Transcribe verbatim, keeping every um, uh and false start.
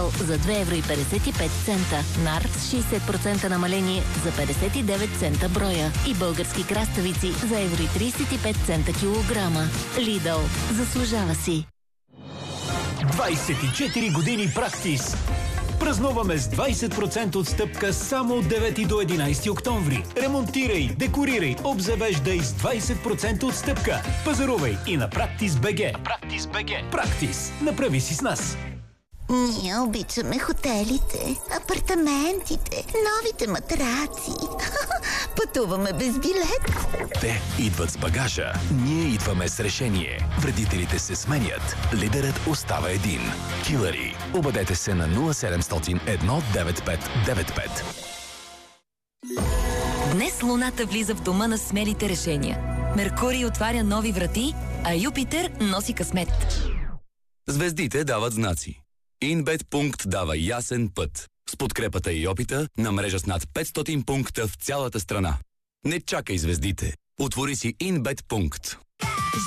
Lidl за две евро и петдесет и пет цента. Нар с шейсет процента намаление за петдесет и девет цента броя. И български краставици за евро и тридесет и пет цента килограма. Lidl. Заслужава си. двадесет и четири години Практис. Празнуваме с двадесет процента отстъпка само от девети до единадесети октомври. Ремонтирай, декорирай, обзавеждай с двадесет процента отстъпка. Пазарувай и на Практис БГ. Практис БГ. Практис. Направи си с нас. Ние обичаме хотелите, апартаментите, новите матраци. Пътуваме без билет. Те идват с багажа, ние идваме с решение. Вредителите се сменят. Лидерът остава един. Килъри. Обадете се на нула седемстотин едно девет пет девет пет. Днес Луната влиза в дома на смелите решения. Меркурий отваря нови врати, а Юпитер носи късмет. Звездите дават знаци. Инбет пункт дава ясен път. С подкрепата и опита на мрежа с над петстотин пункта в цялата страна. Не чакай звездите. Отвори си Инбет пункт.